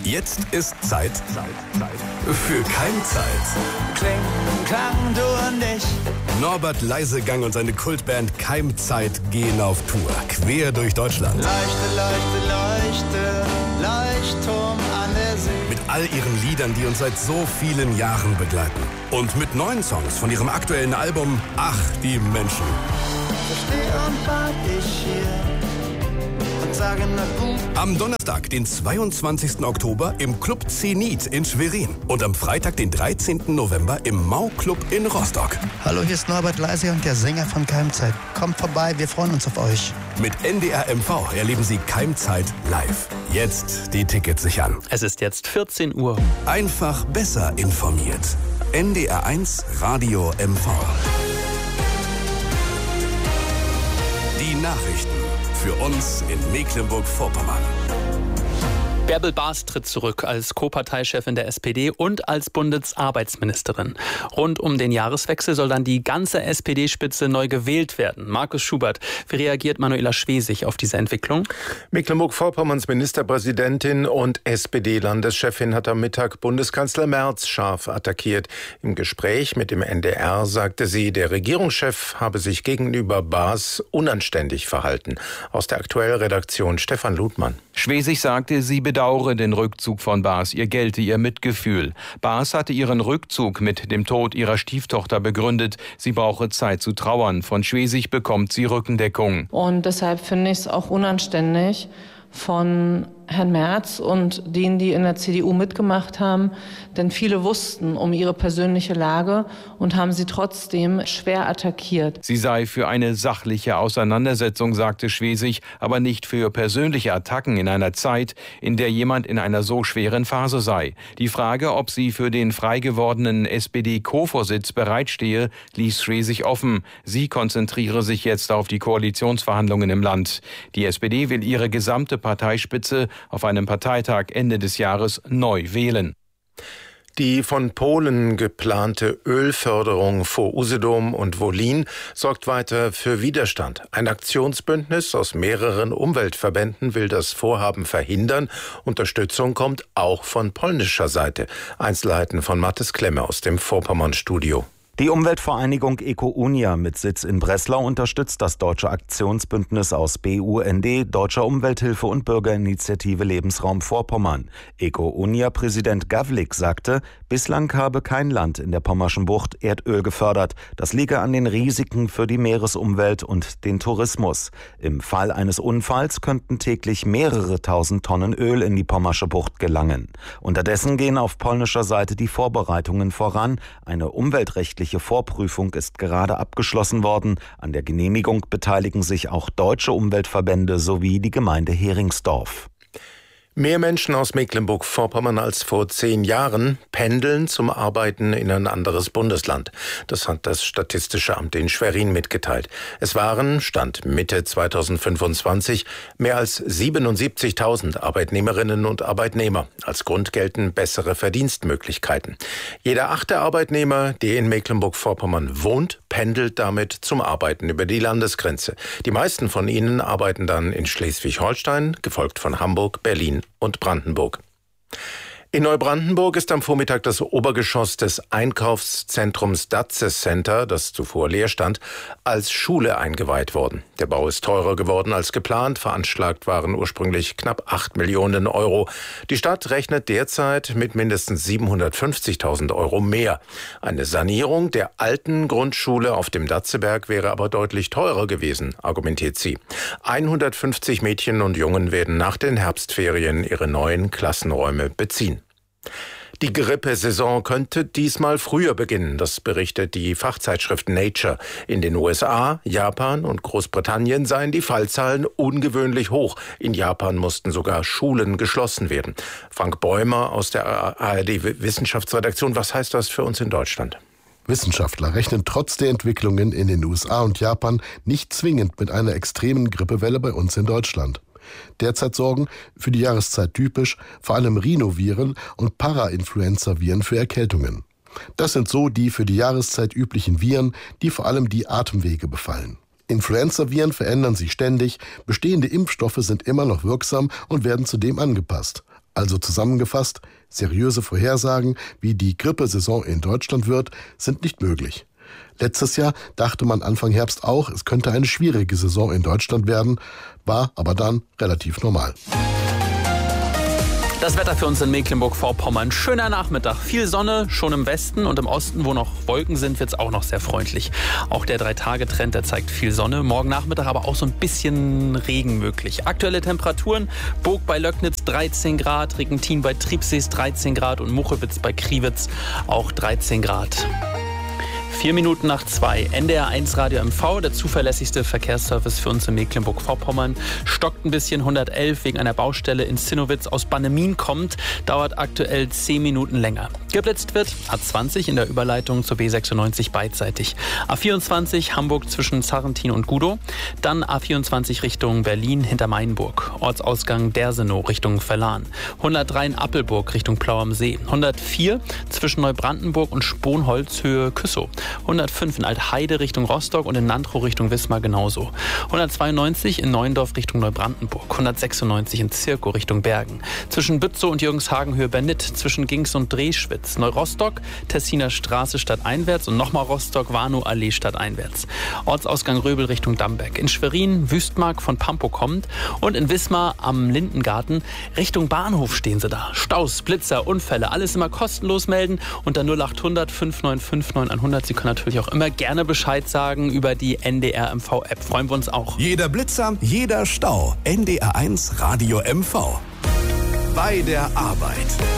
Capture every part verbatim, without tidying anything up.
Jetzt ist Zeit, Zeit, Zeit für Keimzeit. Kling, Klang, du und ich. Norbert Leisegang und seine Kultband Keimzeit gehen auf Tour, quer durch Deutschland. Leuchte, leuchte, leuchte, Leuchtturm an der See. Mit all ihren Liedern, die uns seit so vielen Jahren begleiten. Und mit neuen Songs von ihrem aktuellen Album Ach, die Menschen. Ich steh und wart ich hier und sage na gut. Am Donnerstag, den zweiundzwanzigsten Oktober im Club Zenit in Schwerin. Und am Freitag, den dreizehnten November im Mau-Club in Rostock. Hallo, hier ist Norbert Leisegang, der Sänger von Keimzeit. Kommt vorbei, wir freuen uns auf euch. Mit N D R M V erleben Sie Keimzeit live. Jetzt die Tickets sichern. Es ist jetzt vierzehn Uhr. Einfach besser informiert. N D R eins Radio M V. Die Nachrichten für uns in Mecklenburg-Vorpommern. Bärbel Baas tritt zurück als Co-Parteichefin der S P D und als Bundesarbeitsministerin. Rund um den Jahreswechsel soll dann die ganze S P D-Spitze neu gewählt werden. Markus Schubert, wie reagiert Manuela Schwesig auf diese Entwicklung? Mecklenburg-Vorpommerns Ministerpräsidentin und S P D-Landeschefin hat am Mittag Bundeskanzler Merz scharf attackiert. Im Gespräch mit dem N D R sagte sie, der Regierungschef habe sich gegenüber Baas unanständig verhalten. Aus der Aktuell-Redaktion Stefan Ludmann. Schwesig sagte, sie bedauere den Rückzug von Baas, ihr gelte ihr Mitgefühl. Baas hatte ihren Rückzug mit dem Tod ihrer Stieftochter begründet. Sie brauche Zeit zu trauern. Von Schwesig bekommt sie Rückendeckung. Und deshalb finde ich es auch unanständig von Herrn Merz und denen, die in der C D U mitgemacht haben, denn viele wussten um ihre persönliche Lage und haben sie trotzdem schwer attackiert. Sie sei für eine sachliche Auseinandersetzung, sagte Schwesig, aber nicht für persönliche Attacken in einer Zeit, in der jemand in einer so schweren Phase sei. Die Frage, ob sie für den frei gewordenen S P D-Co-Vorsitz bereitstehe, ließ Schwesig offen. Sie konzentriere sich jetzt auf die Koalitionsverhandlungen im Land. Die S P D will ihre gesamte Parteispitze auf einem Parteitag Ende des Jahres neu wählen. Die von Polen geplante Ölförderung vor Usedom und Wolin sorgt weiter für Widerstand. Ein Aktionsbündnis aus mehreren Umweltverbänden will das Vorhaben verhindern. Unterstützung kommt auch von polnischer Seite. Einzelheiten von Mathis Klemme aus dem Vorpommern-Studio. Die Umweltvereinigung Eko-Unia mit Sitz in Breslau unterstützt das deutsche Aktionsbündnis aus B U N D, Deutscher Umwelthilfe und Bürgerinitiative Lebensraum Vorpommern. Eko-Unia-Präsident Gavlik sagte, bislang habe kein Land in der Pommerschen Bucht Erdöl gefördert. Das liege an den Risiken für die Meeresumwelt und den Tourismus. Im Fall eines Unfalls könnten täglich mehrere tausend Tonnen Öl in die Pommersche Bucht gelangen. Unterdessen gehen auf polnischer Seite die Vorbereitungen voran. Eine umweltrechtliche Vorprüfung ist gerade abgeschlossen worden. An der Genehmigung beteiligen sich auch deutsche Umweltverbände sowie die Gemeinde Heringsdorf. Mehr Menschen aus Mecklenburg-Vorpommern als vor zehn Jahren pendeln zum Arbeiten in ein anderes Bundesland. Das hat das Statistische Amt in Schwerin mitgeteilt. Es waren, Stand Mitte zweitausendfünfundzwanzig, mehr als siebenundsiebzigtausend Arbeitnehmerinnen und Arbeitnehmer. Als Grund gelten bessere Verdienstmöglichkeiten. Jeder achte Arbeitnehmer, der in Mecklenburg-Vorpommern wohnt, pendelt damit zum Arbeiten über die Landesgrenze. Die meisten von ihnen arbeiten dann in Schleswig-Holstein, gefolgt von Hamburg, Berlin und Brandenburg. In Neubrandenburg ist am Vormittag das Obergeschoss des Einkaufszentrums Datze Center, das zuvor leer stand, als Schule eingeweiht worden. Der Bau ist teurer geworden als geplant. Veranschlagt waren ursprünglich knapp acht Millionen Euro. Die Stadt rechnet derzeit mit mindestens siebenhundertfünfzigtausend Euro mehr. Eine Sanierung der alten Grundschule auf dem Datzeberg wäre aber deutlich teurer gewesen, argumentiert sie. hundertfünfzig Mädchen und Jungen werden nach den Herbstferien ihre neuen Klassenräume beziehen. Die Grippesaison könnte diesmal früher beginnen, das berichtet die Fachzeitschrift Nature. In den U S A, Japan und Großbritannien seien die Fallzahlen ungewöhnlich hoch. In Japan mussten sogar Schulen geschlossen werden. Frank Bäumer aus der A R D-Wissenschaftsredaktion, was heißt das für uns in Deutschland? Wissenschaftler rechnen trotz der Entwicklungen in den U S A und Japan nicht zwingend mit einer extremen Grippewelle bei uns in Deutschland. Derzeit sorgen, für die Jahreszeit typisch, vor allem Rhinoviren und Parainfluenza-Viren für Erkältungen. Das sind so die für die Jahreszeit üblichen Viren, die vor allem die Atemwege befallen. Influenza-Viren verändern sich ständig, bestehende Impfstoffe sind immer noch wirksam und werden zudem angepasst. Also zusammengefasst, seriöse Vorhersagen, wie die Grippesaison in Deutschland wird, sind nicht möglich. Letztes Jahr dachte man Anfang Herbst auch, es könnte eine schwierige Saison in Deutschland werden, war aber dann relativ normal. Das Wetter für uns in Mecklenburg-Vorpommern. Schöner Nachmittag. Viel Sonne, schon im Westen und im Osten, wo noch Wolken sind, wird es auch noch sehr freundlich. Auch der drei-Tage-Trend, der zeigt viel Sonne. Morgen Nachmittag aber auch so ein bisschen Regen möglich. Aktuelle Temperaturen: Burg bei Löcknitz dreizehn Grad, Regentin bei Triebsees dreizehn Grad und Muchewitz bei Kriwitz auch dreizehn Grad. Vier Minuten nach zwei. N D R eins Radio M V, der zuverlässigste Verkehrsservice für uns in Mecklenburg-Vorpommern. Stockt ein bisschen. hundertelf wegen einer Baustelle in Zinnowitz aus Bannemin kommt. Dauert aktuell zehn Minuten länger. Geblitzt wird A zwanzig in der Überleitung zur B sechsundneunzig beidseitig. A vierundzwanzig Hamburg zwischen Sarrentin und Gudow. Dann A vierundzwanzig Richtung Berlin hinter Mainburg. Ortsausgang Dersenow Richtung Verlan. hundertdrei in Appelburg Richtung Plau am See. hundertvier zwischen Neubrandenburg und Sponholz Höhe Küssow. hundertfünf in Altheide Richtung Rostock und in Nantrow Richtung Wismar genauso. hundertzweiundneunzig in Neuendorf Richtung Neubrandenburg. hundertsechsundneunzig in Zirkow Richtung Bergen. Zwischen Bützow und Jürgenshagen Höhe Bernit. Zwischen Gings und Drehschwitz. Neurostock, Tessiner Straße stadteinwärts und nochmal Rostock, Warnow Allee stadteinwärts. Ortsausgang Röbel Richtung Damberg. In Schwerin Wüstmark von Pampow kommt und in Wismar am Lindengarten Richtung Bahnhof stehen sie da. Staus, Blitzer, Unfälle, alles immer kostenlos melden unter null achthundert fünf neun fünf neun hundert. Sie können natürlich auch immer gerne Bescheid sagen über die N D R M V-App. Freuen wir uns auch. Jeder Blitzer, jeder Stau. N D R eins Radio M V. Bei der Arbeit.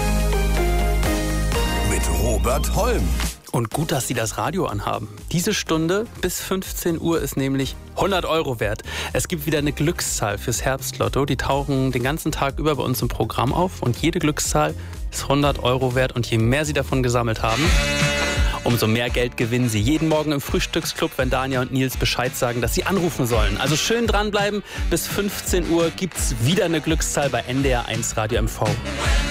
Mit Robert Holm. Und gut, dass Sie das Radio anhaben. Diese Stunde bis fünfzehn Uhr ist nämlich hundert Euro wert. Es gibt wieder eine Glückszahl fürs Herbstlotto. Die tauchen den ganzen Tag über bei uns im Programm auf. Und jede Glückszahl ist hundert Euro wert. Und je mehr Sie davon gesammelt haben, umso mehr Geld gewinnen Sie. Jeden Morgen im Frühstücksclub, wenn Dania und Nils Bescheid sagen, dass Sie anrufen sollen. Also schön dranbleiben. Bis fünfzehn Uhr gibt's wieder eine Glückszahl bei N D R eins Radio M V.